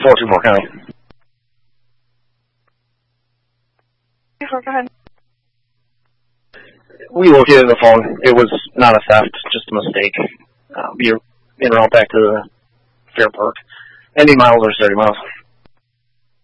Baltimore County. Go ahead. We located the phone. It was not a theft, just a mistake. We were en route back to the Fair Park. Any miles or 30 miles.